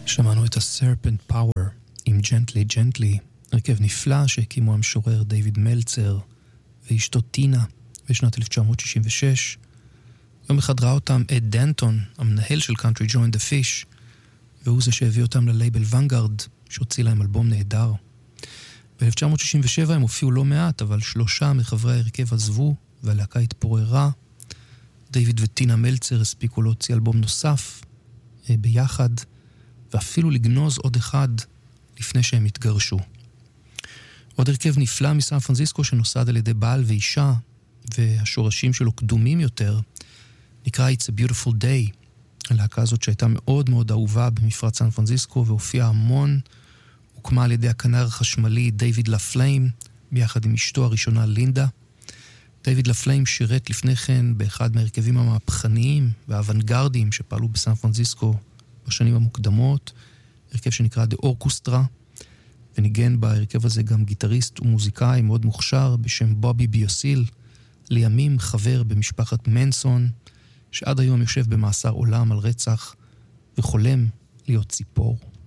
שמענו את ה-Serpent Power עם Gently Gently, הרכב נפלא שהקימו המשורר דיוויד מלצר ואשתו טינה בשנת 1966. יום אחד ראה אותם אד דנטון, המנהל של Country Join the Fish, והוא זה שהביא אותם ללייבל ונגארד, שהוציא להם אלבום נהדר. ב-1967 הם הופיעו לא מעט, אבל 3 מחברי ההרכב עזבו, והלהקה התפוררה. דיוויד וטינה מלצר הספיקו להוציא אלבום נוסף ביחד, ואפילו לגנוז עוד אחד לפני שהם התגרשו. עוד הרכב נפלא מסן פרנסיסקו שנוסד על ידי בעל ואישה, והשורשים שלו קדומים יותר, נקרא It's a Beautiful Day. הלהקה הזאת שהייתה מאוד מאוד אהובה במפרץ סן פרנסיסקו והופיעה המון, הוקמה על ידי הכנר החשמלי דיוויד לפליים, ביחד עם אשתו הראשונה לינדה. דיוויד לפליים שירת לפני כן באחד מהרכבים המהפכניים והאוונגרדיים שפעלו בסן פרנסיסקו בשנים המוקדמות, הרכב שנקרא The Orchestra, וניגן בהרכב הזה גם גיטריסט ומוזיקאי מאוד מוכשר בשם בובי ביוסיל, לימים חבר במשפחת מנסון, שעד היום יושב במאסר עולם על רצח וחולם להיות ציפור.